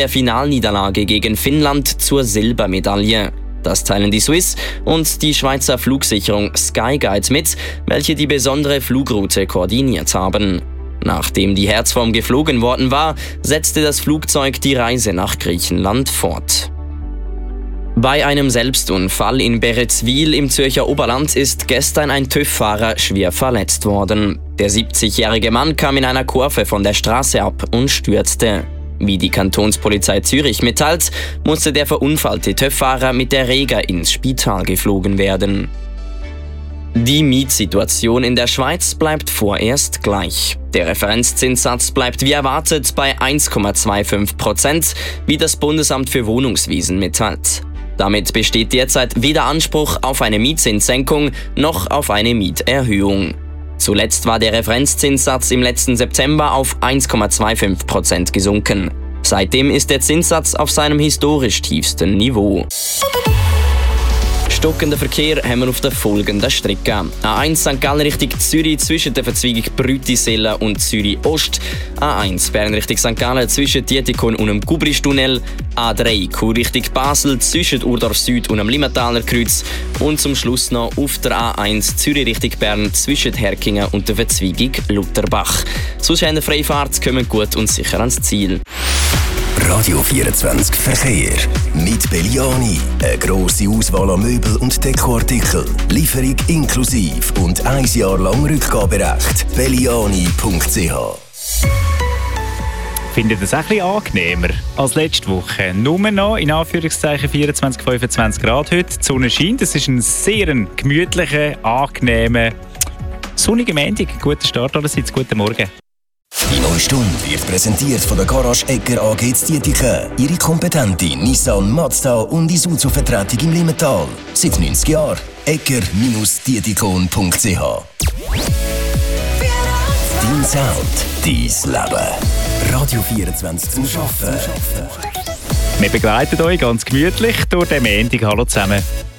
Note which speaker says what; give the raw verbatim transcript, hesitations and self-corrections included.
Speaker 1: der Finalniederlage gegen Finnland zur Silbermedaille. Das teilen die Swiss und die Schweizer Flugsicherung Skyguide mit, welche die besondere Flugroute koordiniert haben. Nachdem die Herzform geflogen worden war, setzte das Flugzeug die Reise nach Griechenland fort. Bei einem Selbstunfall in Beretzwil im Zürcher Oberland ist gestern ein TÜV-Fahrer schwer verletzt worden. Der siebzigjährige Mann kam in einer Kurve von der Straße ab und stürzte. Wie die Kantonspolizei Zürich mitteilt, musste der verunfallte TÜV-Fahrer mit der Rega ins Spital geflogen werden. Die Mietsituation in der Schweiz bleibt vorerst gleich. Der Referenzzinssatz bleibt wie erwartet bei eins Komma fünfundzwanzig Prozent, wie das Bundesamt für Wohnungswesen mitteilt. Damit besteht derzeit weder Anspruch auf eine Mietzinssenkung noch auf eine Mieterhöhung. Zuletzt war der Referenzzinssatz im letzten September auf eins Komma fünfundzwanzig Prozent gesunken. Seitdem ist der Zinssatz auf seinem historisch tiefsten Niveau. Stockender Verkehr haben wir auf der folgenden Strecke. A eins Sankt Gallen Richtung Zürich zwischen der Verzweigung Brütisellen und Zürich Ost. A eins Bern Richtung Sankt Gallen zwischen Dietikon und dem Gubristunnel. A drei Chur Richtung Basel zwischen Urdorf Süd und dem Limmentaler Kreuz. Und zum Schluss noch auf der A eins Zürich Richtung Bern zwischen Herkingen und der Verzweigung Lutherbach. Sonst haben wir Freifahrt, kommen gut und sicher ans Ziel.
Speaker 2: Radio vierundzwanzig Verkehr. Mit Belliani. Eine grosse Auswahl an Möbel und Dekoartikel. Lieferung inklusiv und ein Jahr lang Rückgaberecht. belliani punkt c h.
Speaker 3: Findet ihr es ein bisschen angenehmer als letzte Woche? Nur noch in Anführungszeichen vierundzwanzig, fünfundzwanzig Grad heute. Die Sonne scheint. Es ist ein sehr gemütlicher, angenehmer, sonniger Montag. Guten Start allerseits. Guten Morgen.
Speaker 2: Die neue Stunde wird präsentiert von der Garage Egger A G Dietiken. Ihre kompetente Nissan, Mazda und Isuzu-Vertretung im Limmental. Seit neunzig Jahren. egger Dietikon punkt c h. Dein Sound, dein Leben. Radio vierundzwanzig zum Arbeiten.
Speaker 3: Wir begleiten euch ganz gemütlich durch den Montag. Hallo zusammen.